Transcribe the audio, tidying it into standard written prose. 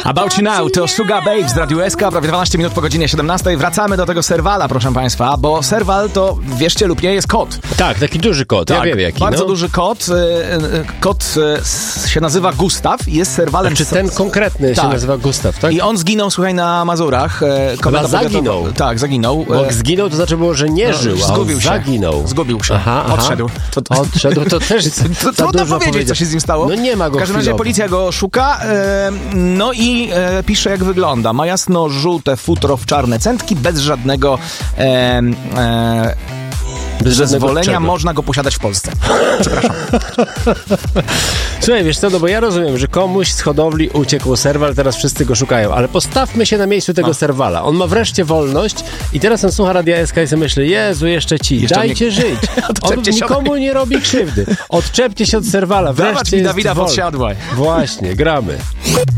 About You Now to Sugar Babes z Radiu SK, prawie 12 minut po godzinie 17. Wracamy do tego serwala, proszę państwa, bo serwal to, wierzcie lub nie, jest kot. Tak, taki duży kot, Tak, ja wiem jaki. bardzo duży kot. Kot się nazywa Gustaw i jest serwalem... Czy ten konkretny się nazywa Gustaw, tak? I on zginął, słuchaj, na Mazurach. Chyba zaginął. Tak, zaginął. Bo zginął to znaczy było, że nie żył, a zgubił on się. zaginął. Zgubił się. Odszedł. Odszedł, to też Trudno powiedzieć, co się z nim stało. No nie ma go W każdym razie chwilowo. policja go szuka, no i pisze, jak wygląda. Ma jasno-żółte futro w czarne centki, bez żadnego zezwolenia, można go posiadać w Polsce. Przepraszam. Słuchaj, wiesz co, no bo ja rozumiem, że komuś z hodowli uciekł serwal, teraz wszyscy go szukają, ale postawmy się na miejscu tego serwala. On ma wreszcie wolność i teraz on słucha Radia SK i sobie myśli, Jezu, jeszcze dajcie żyć. On nikomu nie robi krzywdy. Odczepcie się od serwala, wreszcie Dawać mi jest Dawida wolny. Podsiadłaj. Właśnie, gramy.